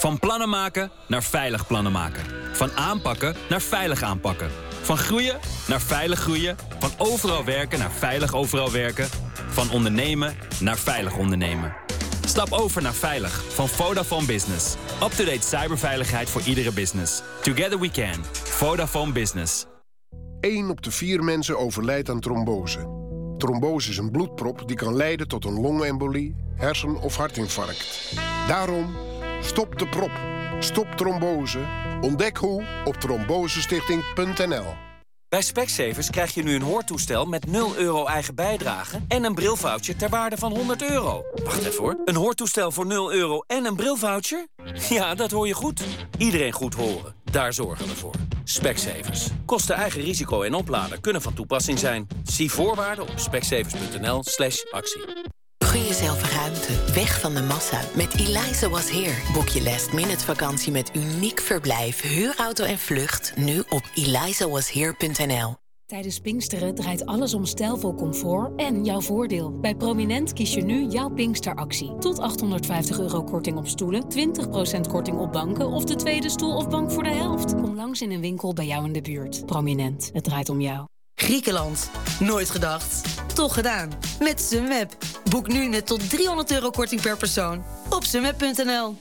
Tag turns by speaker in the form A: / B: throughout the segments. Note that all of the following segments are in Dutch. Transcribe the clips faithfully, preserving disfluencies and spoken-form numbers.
A: Van plannen maken naar veilig plannen maken. Van aanpakken naar veilig aanpakken. Van groeien naar veilig groeien. Van overal werken naar veilig overal werken. Van ondernemen naar veilig ondernemen. Stap over naar veilig van Vodafone Business. Up-to-date cyberveiligheid voor iedere business. Together we can. Vodafone Business.
B: één op de vier mensen overlijdt aan trombose. Trombose is een bloedprop die kan leiden tot een longembolie, hersen- of hartinfarct. Daarom, stop de prop. Stop trombose. Ontdek hoe op trombosestichting punt n l.
C: Bij Specsavers krijg je nu een hoortoestel met nul euro eigen bijdrage en een brilvoucher ter waarde van honderd euro. Wacht even hoor. Een hoortoestel voor nul euro en een brilvoucher? Ja, dat hoor je goed. Iedereen goed horen. Daar zorgen we voor. Specsavers. Kosten eigen risico en oplader kunnen van toepassing zijn. Zie voorwaarden op specsavers punt n l slash actie.
D: Gun jezelf ruimte, weg van de massa. Met Eliza Was Here boek je last-minute vakantie met uniek verblijf, huurauto en vlucht nu op eliza was here punt n l.
E: Tijdens Pinksteren draait alles om stijlvol comfort en jouw voordeel. Bij Prominent kies je nu jouw Pinksteractie. Tot achthonderdvijftig euro korting op stoelen, twintig procent korting op banken of de tweede stoel of bank voor de helft. Kom langs in een winkel bij jou in de buurt. Prominent, het draait om jou.
F: Griekenland. Nooit gedacht. Toch gedaan. Met Sunweb. Boek nu net tot driehonderd euro korting per persoon. Op sunweb punt n l.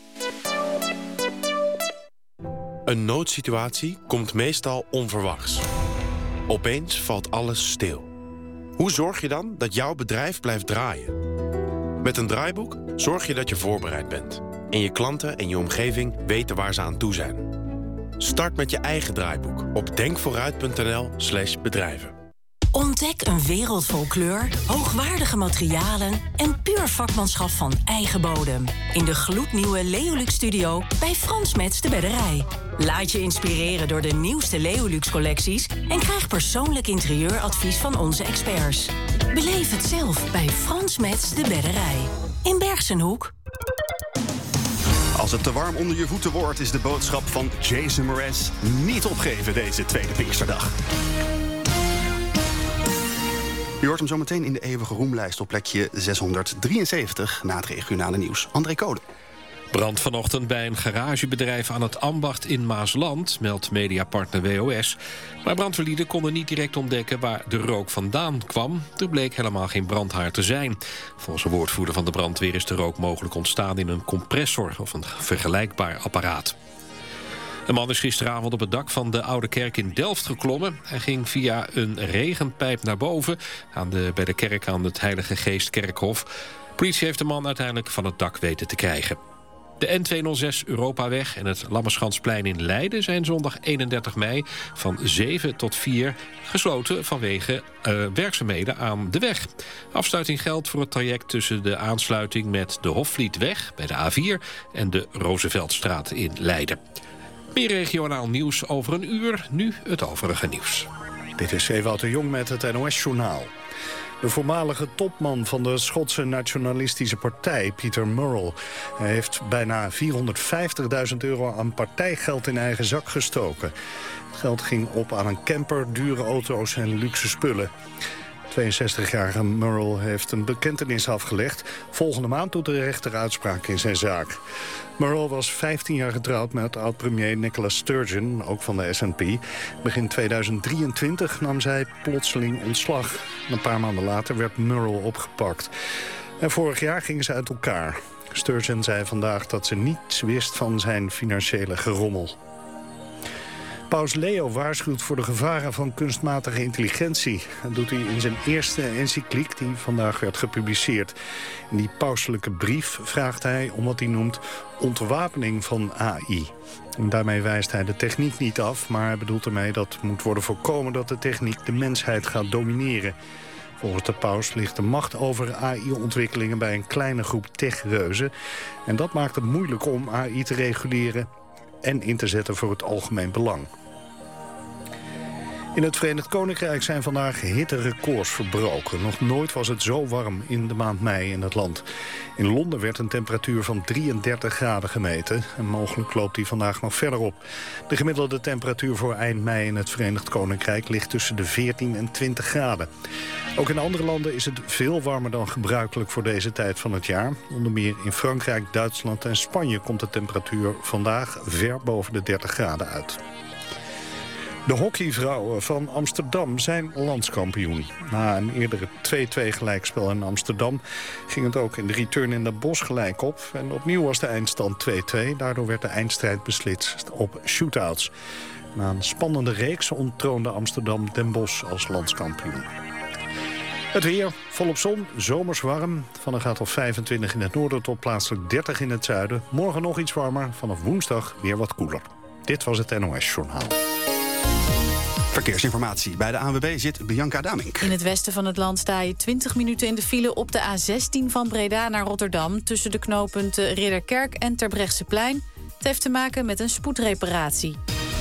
G: Een noodsituatie komt meestal onverwachts. Opeens valt alles stil. Hoe zorg je dan dat jouw bedrijf blijft draaien? Met een draaiboek zorg je dat je voorbereid bent. En je klanten en je omgeving weten waar ze aan toe zijn. Start met je eigen draaiboek op denkvooruit punt n l slash bedrijven.
H: Ontdek een wereld vol kleur, hoogwaardige materialen en puur vakmanschap van eigen bodem. In de gloednieuwe Leolux Studio bij Frans Metz de Bedderij. Laat je inspireren door de nieuwste Leolux collecties en krijg persoonlijk interieuradvies van onze experts. Beleef het zelf bij Frans Metz de Bedderij. In Bergsenhoek.
I: Als het te warm onder je voeten wordt, is de boodschap van Jason Mraz: niet opgeven deze tweede Pinksterdag. Je hoort hem zometeen in de eeuwige roemlijst op plekje zeshonderddrieënzeventig na het regionale nieuws. André Kolen.
J: Brand vanochtend bij een garagebedrijf aan het Ambacht in Maasland, meldt mediapartner W O S. Maar brandweerlieden konden niet direct ontdekken waar de rook vandaan kwam. Er bleek helemaal geen brandhaard te zijn. Volgens een woordvoerder van de brandweer is de rook mogelijk ontstaan in een compressor of een vergelijkbaar apparaat. Een man is gisteravond op het dak van de Oude Kerk in Delft geklommen. Hij ging via een regenpijp naar boven aan de, bij de kerk aan het Heilige Geest Kerkhof. Politie heeft de man uiteindelijk van het dak weten te krijgen. De N tweehonderdzes Europaweg en het Lammerschansplein in Leiden zijn zondag eenendertig mei van zeven tot vier gesloten vanwege uh, werkzaamheden aan de weg. Afsluiting geldt voor het traject tussen de aansluiting met de Hofvlietweg bij de A vier en de Rooseveltstraat in Leiden. Meer regionaal nieuws over een uur, nu het overige nieuws.
K: Dit is Ewout de Jong met het N O S-journaal. De voormalige topman van de Schotse nationalistische partij, Peter Murrell, heeft bijna vierhonderdvijftigduizend euro aan partijgeld in eigen zak gestoken. Het geld ging op aan een camper, dure auto's en luxe spullen. De tweeënzestigjarige Murrell heeft een bekentenis afgelegd. Volgende maand doet de rechter uitspraak in zijn zaak. Murrell was vijftien jaar getrouwd met oud-premier Nicola Sturgeon, ook van de S N P. Begin tweeduizend drieëntwintig nam zij plotseling ontslag. Een paar maanden later werd Murrell opgepakt. En vorig jaar gingen ze uit elkaar. Sturgeon zei vandaag dat ze niets wist van zijn financiële gerommel. Paus Leo waarschuwt voor de gevaren van kunstmatige intelligentie. Dat doet hij in zijn eerste encycliek die vandaag werd gepubliceerd. In die pauselijke brief vraagt hij om wat hij noemt ontwapening van A I. En daarmee wijst hij de techniek niet af, maar hij bedoelt ermee dat moet worden voorkomen dat de techniek de mensheid gaat domineren. Volgens de paus ligt de macht over A I-ontwikkelingen bij een kleine groep techreuzen. En dat maakt het moeilijk om A I te reguleren en in te zetten voor het algemeen belang. In het Verenigd Koninkrijk zijn vandaag hitterecords verbroken. Nog nooit was het zo warm in de maand mei in het land. In Londen werd een temperatuur van drieëndertig graden gemeten. En mogelijk loopt die vandaag nog verder op. De gemiddelde temperatuur voor eind mei in het Verenigd Koninkrijk ligt tussen de veertien en twintig graden. Ook in andere landen is het veel warmer dan gebruikelijk voor deze tijd van het jaar. Onder meer in Frankrijk, Duitsland en Spanje komt de temperatuur vandaag ver boven de dertig graden uit. De hockeyvrouwen van Amsterdam zijn landskampioen. Na een eerdere twee-twee gelijkspel in Amsterdam ging het ook in de return in Den Bosch gelijk op. En opnieuw was de eindstand twee-twee. Daardoor werd de eindstrijd beslist op shootouts. Na een spannende reeks onttroonde Amsterdam Den Bosch als landskampioen. Het weer, volop zon, zomers warm. Van een graad of vijfentwintig in het noorden tot plaatselijk dertig in het zuiden. Morgen nog iets warmer, vanaf woensdag weer wat koeler. Dit was het N O S-journaal.
I: Verkeersinformatie. Bij de A N W B zit Bianca Damink.
L: In het westen van het land sta je twintig minuten in de file op de A zestien van Breda naar Rotterdam, tussen de knooppunten Ridderkerk en Terbrechtseplein. Het heeft te maken met een spoedreparatie.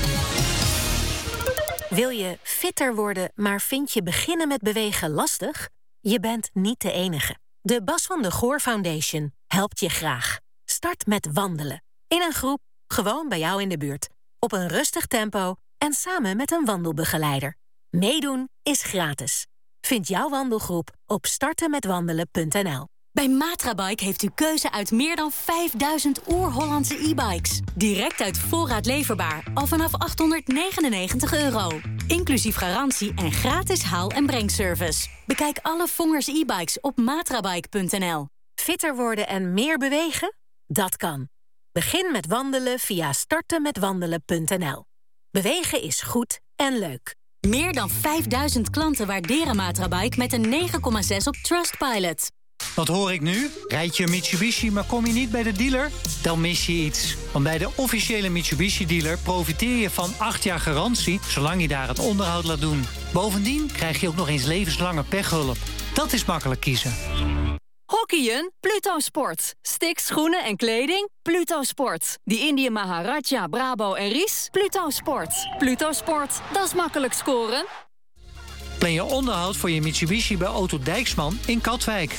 M: Wil je fitter worden, maar vind je beginnen met bewegen lastig? Je bent niet de enige. De Bas van de Goor Foundation helpt je graag. Start met wandelen. In een groep, gewoon bij jou in de buurt. Op een rustig tempo en samen met een wandelbegeleider. Meedoen is gratis. Vind jouw wandelgroep op starten met wandelen punt n l.
N: Bij Matrabike heeft u keuze uit meer dan vijfduizend oer-Hollandse e-bikes. Direct uit voorraad leverbaar, al vanaf achthonderdnegenennegentig euro. Inclusief garantie en gratis haal- en brengservice. Bekijk alle Vongers e-bikes op matrabike punt n l.
M: Fitter worden en meer bewegen? Dat kan. Begin met wandelen via starten met wandelen punt n l. Bewegen is goed en leuk.
N: Meer dan vijfduizend klanten waarderen Matrabike met een negen komma zes op Trustpilot.
O: Wat hoor ik nu? Rijd je een Mitsubishi, maar kom je niet bij de dealer? Dan mis je iets. Want bij de officiële Mitsubishi-dealer profiteer je van acht jaar garantie, zolang je daar het onderhoud laat doen. Bovendien krijg je ook nog eens levenslange pechhulp. Dat is makkelijk kiezen.
P: Hockeyen? Pluto Sport. Sticks, schoenen en kleding? Pluto Sport. Die Indië Maharaja, Brabo en Ries? Pluto Sport. Pluto Sport, dat is makkelijk scoren.
O: Plan je onderhoud voor je Mitsubishi bij Auto Dijksman in Katwijk.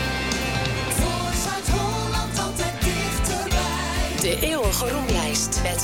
D: De eeuwige roemlijst met